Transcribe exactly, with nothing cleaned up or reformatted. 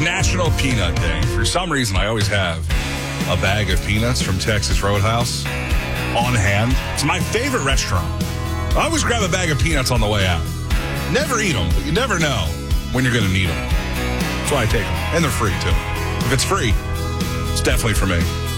National Peanut Day. For some reason, I always have a bag of peanuts from Texas Roadhouse on hand. It's my favorite restaurant. I always grab a bag of peanuts on the way out. Never eat them, but you never know when you're going to need them. That's why I take them. And they're free, too. If it's free, it's definitely for me.